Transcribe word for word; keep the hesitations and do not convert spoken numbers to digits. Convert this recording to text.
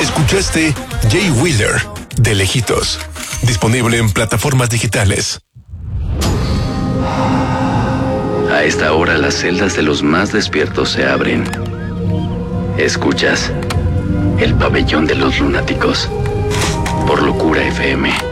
Escuchaste Jay Wheeler, de Lejitos. Disponible en plataformas digitales. A esta hora las celdas de los más despiertos se abren. Escuchas El Pabellón de los Lunáticos por Locura F M.